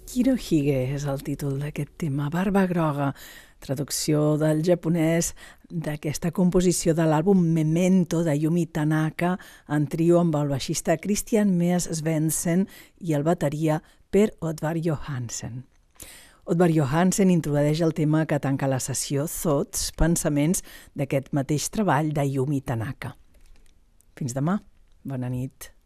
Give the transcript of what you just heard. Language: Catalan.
Kirohige és el títol d'aquest tema, Barba Groga, traducció del japonès d'aquesta composició de l'àlbum Memento de Yumi Tanaka en trio amb el baixista Christian Mees Svendsen i el bateria Per Oddvar Johansen. Oddvar Johansen introdueix el tema que tanca la sessió Thoughts, pensaments, d'aquest mateix treball de Yumi Tanaka. Fins demà. Bona nit.